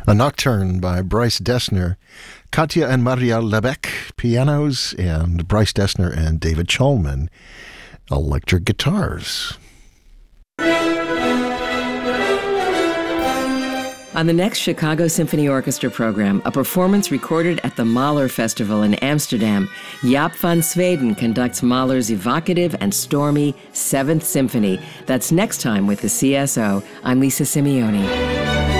A Nocturne by Bryce Dessner, Katja and Maria Lebec, pianos, and Bryce Dessner and David Cholman, electric guitars. On the next Chicago Symphony Orchestra program, a performance recorded at the Mahler Festival in Amsterdam, Jaap van Zweden conducts Mahler's evocative and stormy Seventh Symphony. That's next time with the CSO. I'm Lisa Simeone.